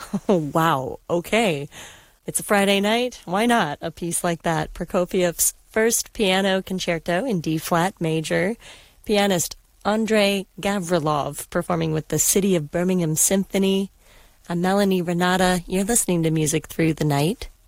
Oh, wow. Okay. It's a Friday night. Why not? A piece like that. Prokofiev's first piano concerto in D flat major. Pianist Andrei Gavrilov performing with the City of Birmingham Symphony. I'm Melanie Renata. You're listening to Music Through the Night.